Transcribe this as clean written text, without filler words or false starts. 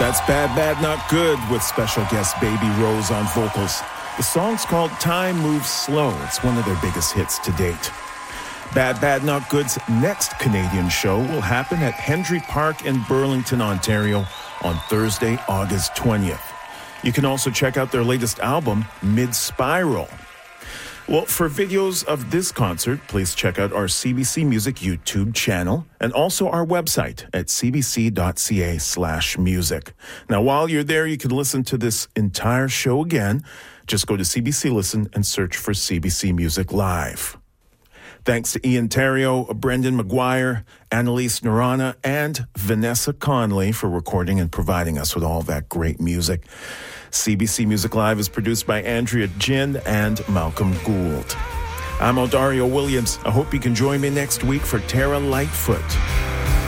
That's Bad Bad Not Good with special guest Baby Rose on vocals. The song's called Time Moves Slow. It's one of their biggest hits to date. Bad Bad Not Good's next Canadian show will happen at Hendry Park in Burlington, Ontario on Thursday, August 20th. You can also check out their latest album, Mid-Spiral. Well, for videos of this concert, please check out our CBC Music YouTube channel and also our website at cbc.ca/music. Now, while you're there, you can listen to this entire show again. Just go to CBC Listen and search for CBC Music Live. Thanks to Ian Terrio, Brendan McGuire, Annalise Narana, and Vanessa Conley for recording and providing us with all that great music. CBC Music Live is produced by Andrea Jin and Malcolm Gould. I'm Odario Williams. I hope you can join me next week for Tara Lightfoot.